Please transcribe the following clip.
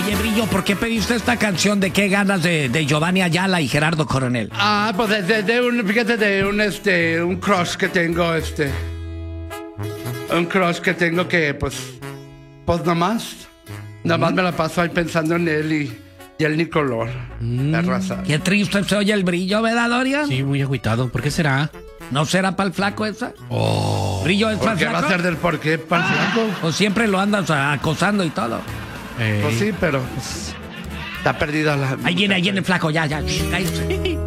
Oye, Brillo, ¿por qué pediste esta canción de Qué ganas de Giovanni Ayala y Gerardo Coronel? Pues fíjate, de un crush que tengo, un crush que tengo que, pues nomás me la paso ahí pensando en él y el ni color, la raza. Qué triste se oye el Brillo, ¿verdad, Dorian? Sí, muy agüitado. ¿Por qué será? ¿No será para el flaco esa? ¿Brillo es para el ¿Qué va a flaco? ser del por qué para el flaco? O siempre lo andas acosando y todo. Pues sí, pero está perdida la... Ahí viene el flaco, ya, cállese.